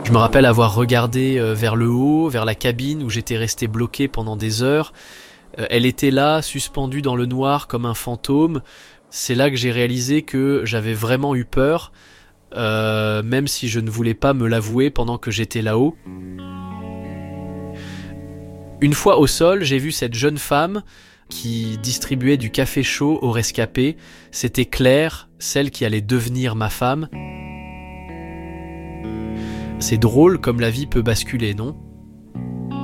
Je me rappelle avoir regardé vers le haut, vers la cabine où j'étais resté bloqué pendant des heures. Elle était là, suspendue dans le noir comme un fantôme. C'est là que j'ai réalisé que j'avais vraiment eu peur, même si je ne voulais pas me l'avouer pendant que j'étais là-haut. Une fois au sol, j'ai vu cette jeune femme qui distribuait du café chaud aux rescapés. C'était Claire, celle qui allait devenir ma femme. C'est drôle comme la vie peut basculer, non ?